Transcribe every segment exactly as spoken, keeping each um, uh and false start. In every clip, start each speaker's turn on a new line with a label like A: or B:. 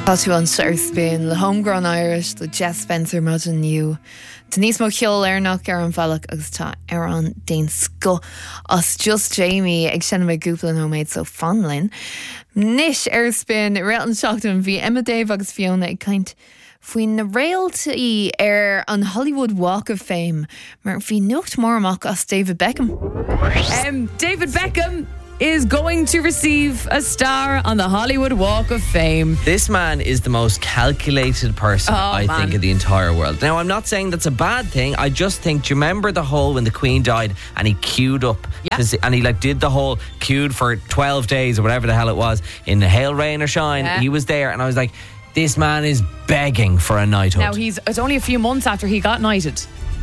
A: Táisiúin Seirsbín le Homegrown Irish le Jess Spencer Modern New. Denise mo ceol airnach ar an bhealach agus tá ar an daon sco as just Jamie ag sinna me gúplan homemade so fanlin. Nis Airspin réaltan seachtain bhí Emma Dave agus Fiona ag caint faoin na réaltaí ar an Hollywood Walk of Fame mar bhí nuacht mór amach as David Beckham.
B: Um, David Beckham is going to receive a star on the Hollywood Walk of Fame.
C: This man is the most calculated person,
B: oh,
C: I
B: man.
C: think, in the entire world. Now, I'm not saying that's a bad thing. I just think, do you remember the whole when the Queen died and he queued up?
B: Yeah.
C: To see, and he like did the whole queued for twelve days or whatever the hell it was in the hail, rain or shine.
B: Yeah.
C: He was there and I was like, this man is begging for a knighthood.
B: Now, he's it's only a few months after he got knighted.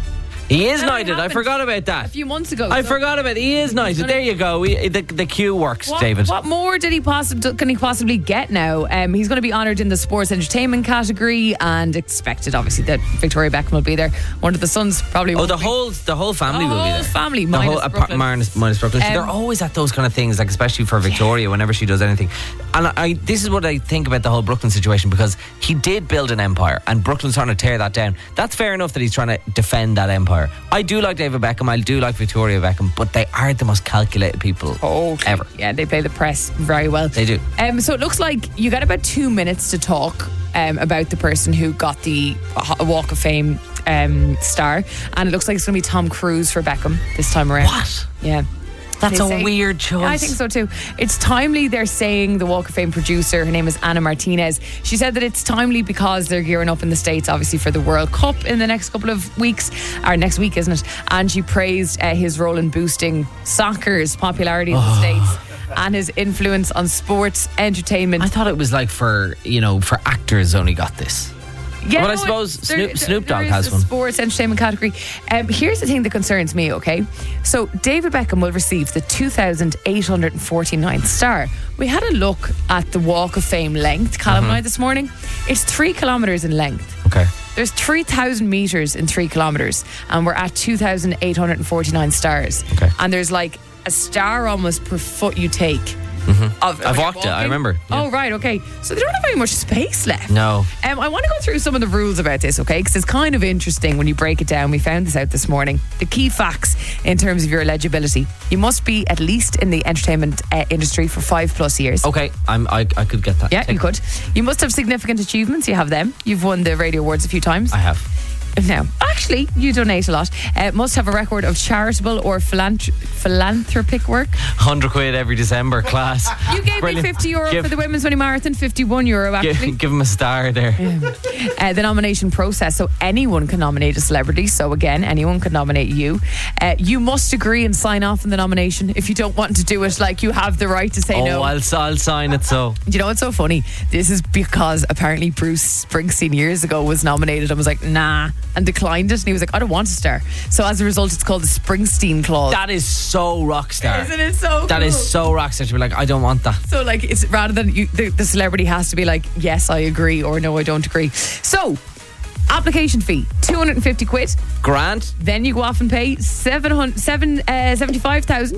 C: He is
B: That
C: knighted. I
B: happened
C: forgot about that.
B: A few months ago.
C: I
B: so
C: forgot about it. He is knighted. There you go. We, the, the queue works,
B: what,
C: David.
B: What more did he possibly can he possibly get now? Um, he's going to be honoured in the sports entertainment category and expected, obviously, that Victoria Beckham will be there. One of the sons probably.
C: Oh,
B: won't
C: the
B: be.
C: whole the whole family
B: The
C: will be
B: whole
C: there.
B: family,
C: the
B: minus
C: whole,
B: Brooklyn.
C: minus, minus Brooklyn. So
B: Um,
C: they're always at those kind of things, like especially for Victoria, whenever she does anything. And I, I, this is what I think about the whole Brooklyn situation, because he did build an empire, and Brooklyn's trying to tear that down. That's fair enough that he's trying to defend that empire. I do like David Beckham. I do like Victoria Beckham, but they are the most calculated people
B: Oh,
C: ever.
B: Yeah, they play the press very well.
C: They do.
B: Um, so it looks like you got about two minutes to talk um, about the person who got the Ho- Walk of Fame um, star, and it looks like it's going to be Tom Cruise for Beckham this time around.
C: What?
B: Yeah.
C: That's
B: They
C: a
B: say-
C: weird choice.
B: Yeah, I think so too. It's timely, they're saying, the Walk of Fame producer, her name is Anna Martinez. She said that it's timely because they're gearing up in the States, obviously, for the World Cup in the next couple of weeks, or next week, isn't it? And she praised uh, his role in boosting soccer's popularity in the States and his influence on sports, entertainment.
C: I thought it was like for, you know, for actors only got this.
B: Yeah,
C: Well, I
B: no,
C: suppose
B: there-
C: Snoop-
B: there-
C: Snoop Dogg
B: there is
C: has
B: a
C: one.
B: Sports entertainment category. Um, here's the thing that concerns me, okay? So David Beckham will receive the two thousand eight hundred forty-ninth star. We had a look at the Walk of Fame length, Callum and I, this morning. It's three kilometres in length.
C: Okay.
B: There's three thousand metres in three kilometres, and we're at two thousand eight hundred forty-nine stars.
C: Okay.
B: And there's like a star almost per foot you take.
C: Mm-hmm.
B: Of,
C: I've
B: when
C: walked it,
B: you're
C: I
B: walking.
C: remember, yeah.
B: Oh, right, okay. So they don't have very much space left.
C: No.
B: Um, I want to go through some of the rules about this, okay? Because it's kind of interesting when you break it down. We found this out this morning. The key facts in terms of your eligibility. You must be at least in the entertainment uh, industry for five plus years.
C: Okay, I'm, I, I could get that.
B: Yeah,
C: Take
B: you could. You must have significant achievements. You have them. You've won the Radio Awards a few times.
C: I have.
B: Now, actually, you donate a lot. Uh, must have a record of charitable or philanthr- philanthropic work.
C: one hundred quid every December, class.
B: You gave
C: Brilliant.
B: me fifty euro
C: Give-
B: for the Women's Money Marathon, fifty-one euro actually.
C: Give, give him a star there.
B: Uh, the nomination process, so anyone can nominate a celebrity. So again, anyone can nominate you. Uh, you must agree and sign off on the nomination. If you don't want to do it, like, you have the right to say
C: Oh,
B: no.
C: I'll, I'll sign it so.
B: Do you know what's so funny? This is because apparently Bruce Springsteen years ago was nominated and was like, nah, and declined it. And he was like, I don't want a star. So as a result, it's called the Springsteen clause.
C: That is so rock star.
B: Isn't it so
C: That
B: cool?
C: is so rock star to be like, I don't want that.
B: So like, it's rather than you, the, the celebrity has to be like, yes, I agree, or no, I don't agree. So application fee, two hundred fifty quid.
C: Grant?
B: Then you go off and pay seven hundred, seven, uh, seventy-five thousand.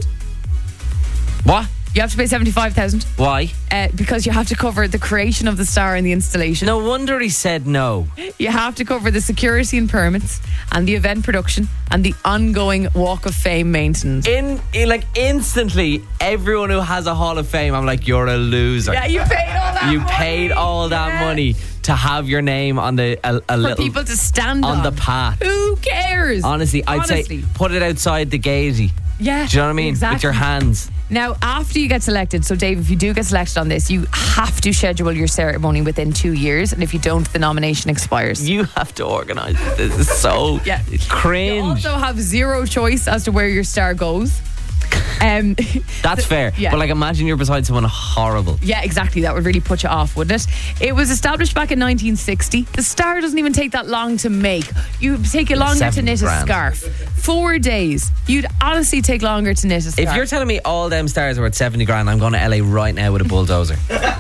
C: What?
B: You have to pay seventy-five thousand
C: Why?
B: uh, because you have to cover the creation of the star and the installation.
C: No wonder he said no.
B: You have to cover the security and permits and the event production and the ongoing Walk of Fame maintenance.
C: In, in like instantly, everyone who has a Hall of Fame, I'm like, you're a loser.
B: Yeah, you paid all that
C: You
B: money.
C: paid all that
B: Yeah.
C: money to have your name on the a, a
B: For
C: little
B: people to stand on.
C: on the path.
B: Who cares?
C: Honestly, I'd
B: Honestly.
C: say put it outside the gazey.
B: Yeah.
C: Do you know what I mean?
B: Exactly.
C: With your hands.
B: Now, after you get selected, so Dave, if you do get selected on this, you have to schedule your ceremony within two years. And if you don't, the nomination expires.
C: You have to organise it. This is so
B: Yeah.
C: cringe.
B: You also have zero choice as to where your star goes. Um,
C: That's fair.
B: Yeah.
C: But like, imagine you're beside someone horrible.
B: yeah, exactly. That would really put you off, wouldn't it? It was established back in nineteen sixty. The star doesn't even take that long to make. You take you longer to
C: Seven
B: knit
C: grand.
B: a scarf. Four days. You'd honestly take longer to knit a scarf.
C: If you're telling me all them stars are worth seventy grand, I'm going to L A right now with a bulldozer.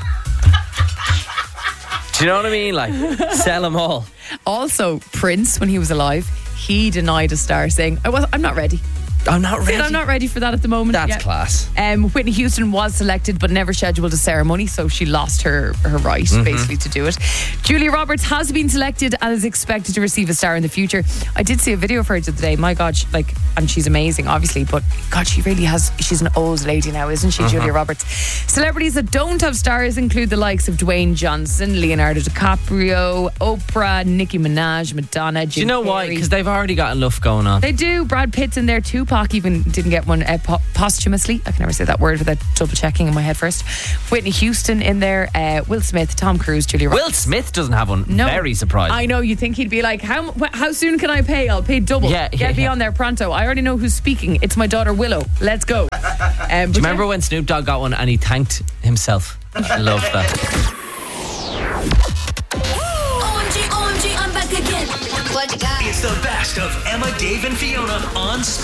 C: Do you know what I mean? Like, sell them all.
B: Also, Prince, when he was alive, he denied a star, saying, I was, I'm not ready.
C: I'm not ready.
B: I'm not ready for that at the moment.
C: That's
B: Yeah.
C: class.
B: Um, Whitney Houston was selected but never scheduled a ceremony, so she lost her, her right
C: Mm-hmm.
B: basically to do it. Julia Roberts has been selected and is expected to receive a star in the future. I did see a video of her the other day. My God, she, like, and she's amazing, obviously, but God, she really has. She's an old lady now, isn't she,
C: Uh-huh.
B: Julia Roberts? Celebrities that don't have stars include the likes of Dwayne Johnson, Leonardo DiCaprio, Oprah, Nicki Minaj, Madonna. Jim
C: Do you know why?
B: Carrey.
C: Because they've already got enough going on.
B: They do. Brad Pitt's in there. Tupac even didn't get one uh, po- posthumously. I can never say that word without double checking in my head first. Whitney Houston in there. Uh, Will Smith, Tom Cruise, Julia Roberts.
C: Will Smith doesn't have one.
B: No.
C: Very surprised.
B: I know. You think he'd be like, how wh- how soon can I pay? I'll pay double.
C: Yeah,
B: Get
C: yeah,
B: me
C: yeah.
B: on there pronto. I already know who's speaking. It's my daughter Willow. Let's go. Um, but
C: Do you remember
B: yeah.
C: when Snoop Dogg got one and he thanked himself? I love that.
D: O M G, O M G, I'm back again. What you got?
E: It's the best of Emma, Dave, and Fiona on Spin.